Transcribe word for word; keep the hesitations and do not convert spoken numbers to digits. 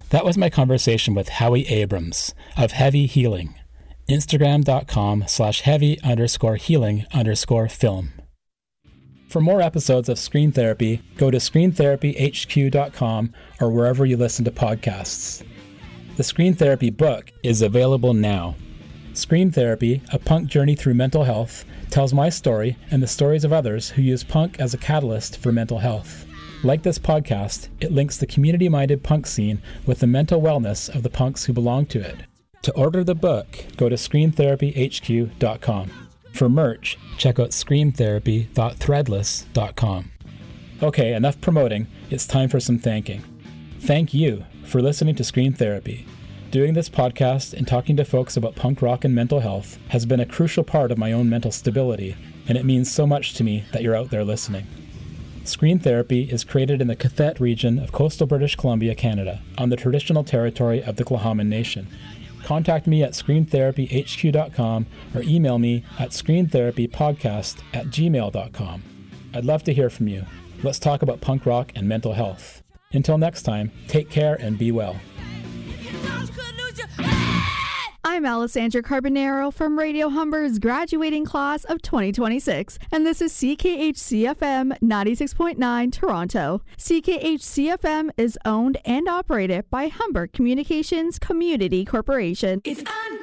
That was my conversation with Howie Abrams of Heavy Healing. Instagram.com slash heavy underscore healing underscore film. For more episodes of Screen Therapy, go to screen therapy h q dot com or wherever you listen to podcasts. The Screen Therapy book is available now. Screen Therapy, A Punk Journey Through Mental Health, tells my story and the stories of others who use punk as a catalyst for mental health. Like this podcast, it links the community-minded punk scene with the mental wellness of the punks who belong to it. To order the book, go to screen therapy h q dot com. For merch, check out screen therapy dot threadless dot com. Okay, enough promoting. It's time for some thanking. Thank you for listening to Screen Therapy. Doing this podcast and talking to folks about punk rock and mental health has been a crucial part of my own mental stability, and it means so much to me that you're out there listening. Screen Therapy is created in the Cathet region of coastal British Columbia, Canada, on the traditional territory of the Tla'amin Nation. Contact me at screen therapy h q dot com or email me at screen therapy podcast at gmail dot com. I'd love to hear from you. Let's talk about punk rock and mental health. Until next time, take care and be well. I'm Alessandra Carbonaro from Radio Humber's graduating class of twenty twenty-six, and this is C K H C F M ninety-six point nine Toronto. C K H C F M is owned and operated by Humber Communications Community Corporation. It's on.